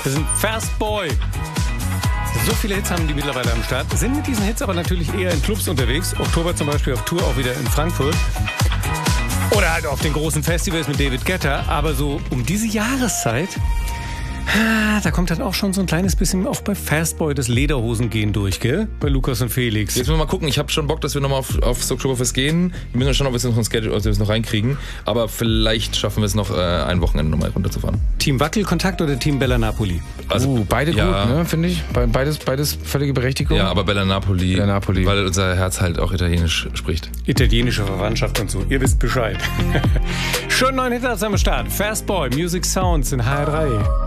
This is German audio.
Das sind Fast Boy. So viele Hits haben die mittlerweile am Start. Sind mit diesen Hits aber natürlich eher in Clubs unterwegs. Oktober zum Beispiel auf Tour, auch wieder in Frankfurt. Oder halt auf den großen Festivals mit David Guetta. Aber so um diese Jahreszeit, da kommt dann auch schon so ein kleines bisschen auch bei Fastboy das Lederhosengehen durch, gell? Bei Lukas und Felix. Jetzt müssen wir mal gucken. Ich habe schon Bock, dass wir nochmal aufs Oktoberfest gehen. Wir müssen schauen, ob wir es noch ein Schedule, ob wir es noch reinkriegen. Aber vielleicht schaffen wir es noch ein Wochenende nochmal runterzufahren. Team Wackelkontakt oder Team Bella Napoli? Also, beide ja, gut, ne, finde ich. Beides völlige Berechtigung. Ja, aber Bella Napoli, weil unser Herz halt auch Italienisch spricht. Italienische Verwandtschaft und so. Ihr wisst Bescheid. Schön neuen Hit am Start. Fastboy, Music Sounds in HR3.